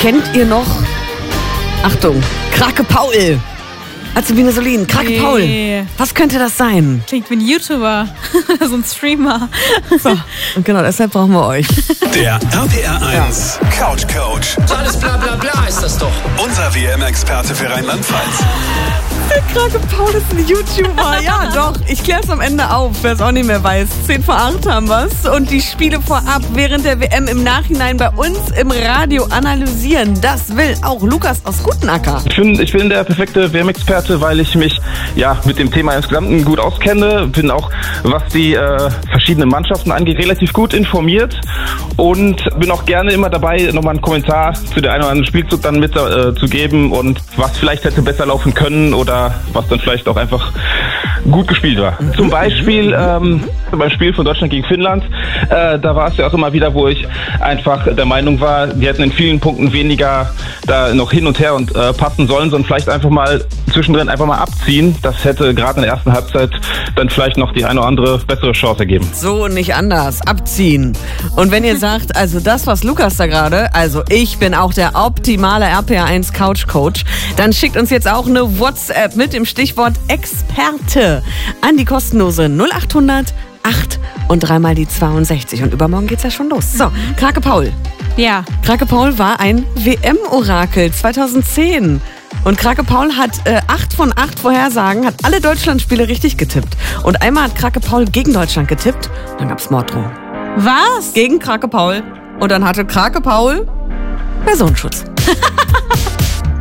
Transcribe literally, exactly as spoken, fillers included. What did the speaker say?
Kennt ihr noch, Achtung, Krake Paul? Azubine Solin, Krake Nee. Paul. Was könnte das sein? Klingt wie ein YouTuber, so ein Streamer. So, und genau deshalb brauchen wir euch. Der R P R eins Couch Coach. Alles bla bla bla ist das doch. Unser W M-Experte für Rheinland-Pfalz. Krake Paul ist ein YouTuber. Ja, doch. Ich kläre es am Ende auf, wer es auch nicht mehr weiß. zehn vor acht haben wir's. Und die Spiele vorab während der W M im Nachhinein bei uns im Radio analysieren. Das will auch Lukas aus Gutenacker. Ich bin, ich bin der perfekte W M-Experte, weil ich mich ja mit dem Thema insgesamt gut auskenne. Bin auch, was die äh, verschiedenen Mannschaften angeht, relativ gut informiert. Und bin auch gerne immer dabei, nochmal einen Kommentar zu der einen oder anderen Spielzug dann mit äh, zu geben und was vielleicht hätte besser laufen können oder was dann vielleicht auch einfach gut gespielt war. Zum Beispiel ähm, beim Spiel von Deutschland gegen Finnland, äh, da war es ja auch immer wieder, wo ich einfach der Meinung war, wir hätten in vielen Punkten weniger da noch hin und her und äh, passen sollen, sondern vielleicht einfach mal zwischendrin einfach mal abziehen. Das hätte gerade in der ersten Halbzeit dann vielleicht noch die eine oder andere bessere Chance ergeben. So und nicht anders. Abziehen. Und wenn ihr sagt, also das, was Lukas da gerade, also ich bin auch der optimale R P R eins Couch Coach, dann schickt uns jetzt auch eine WhatsApp mit dem Stichwort Experte an die kostenlose null acht hundert acht und dreimal die zweiundsechzig. Und übermorgen geht's ja schon los. So, Krake Paul. Ja. Krake Paul war ein W M-Orakel zweitausendzehn. Und Krake Paul hat äh, acht von acht Vorhersagen, hat alle Deutschlandspiele richtig getippt. Und einmal hat Krake Paul gegen Deutschland getippt, dann gab's Morddrohung. Was? Gegen Krake Paul. Und dann hatte Krake Paul Personenschutz.